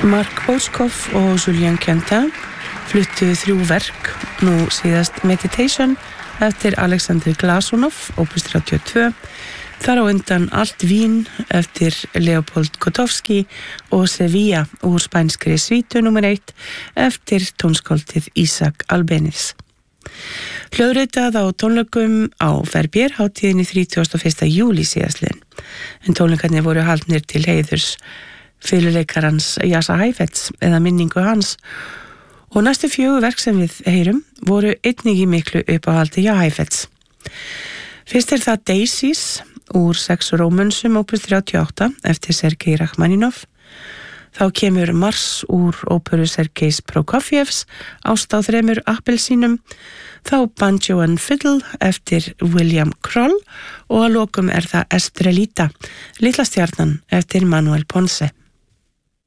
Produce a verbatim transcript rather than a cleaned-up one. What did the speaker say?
Mark Boskov og Julien Quentin fluttu þrjú verk, nú síðast Meditation eftir Alexander Glazunov, opus þrjátíu og tvö, þar á undan Allt Vín eftir Leopold Kotovsky og Sevilla úr spænskri svítu númer eitt eftir tónskáldið Isaac Albéniz. Hljóðritað á tónleikum á Verbier hátíðinni þrítugasta og fyrsta júlí síðastliðinn, en tónleikarnir voru haldnir til heiðurs fiðluleikarans Jasa Heifetz eða minningu hans, og næstu fjögur verk sem við heyrum voru einnig í miklu uppáhaldi hjá Heifetz. Fyrst er það Daisies úr sex rómönsum opus þrjátíu og átta eftir Sergei Rachmaninov. Þá kemur Mars úr óperu Sergeis Prokofievs, Ást á þremur appelsínum, þá Banjo and Fiddle eftir William Kroll og að lokum er það Estrelita, Litla stjarnan eftir Manuel Ponce.